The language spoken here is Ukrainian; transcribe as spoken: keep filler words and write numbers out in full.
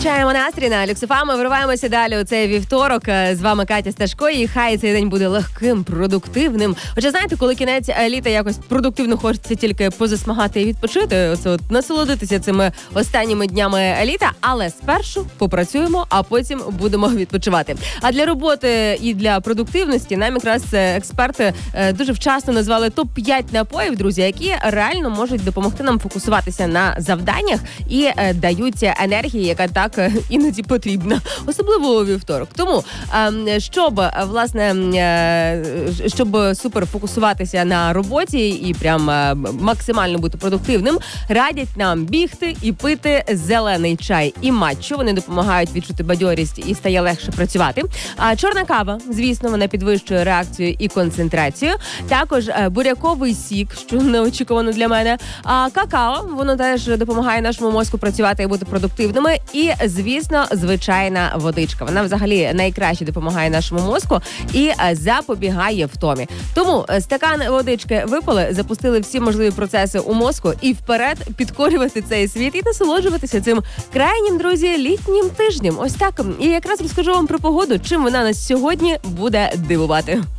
Качаємо настрій на Люксофам. Ми вириваємося далі у цей вівторок. З вами Катя Сташко. І хай цей день буде легким, продуктивним. Хоча, знаєте, коли кінець літа якось продуктивно хочеться тільки позасмагати і відпочити, оце от насолодитися цими останніми днями літа, але спершу попрацюємо, а потім будемо відпочивати. А для роботи і для продуктивності нам якраз експерти дуже вчасно назвали топ п'ять напоїв, друзі, які реально можуть допомогти нам фокусуватися на завданнях і дають енергії, яка так іноді потрібна, особливо у вівторок. Тому, щоб, власне, щоб супер фокусуватися на роботі і прям максимально бути продуктивним, радять нам бігти і пити зелений чай і матчу. Вони допомагають відчути бадьорість і стає легше працювати. А чорна кава, звісно, вона підвищує реакцію і концентрацію. Також буряковий сік, що неочікувано для мене. А какао, воно теж допомагає нашому мозку працювати і бути продуктивними. І, звісно, звичайна водичка. Вона взагалі найкраще допомагає нашому мозку і запобігає втомі. Тому стакан водички випили, запустили всі можливі процеси у мозку і вперед підкорювати цей світ і насолоджуватися цим крайнім, друзі, літнім тижнем. Ось так. І якраз розкажу вам про погоду, чим вона нас сьогодні буде дивувати.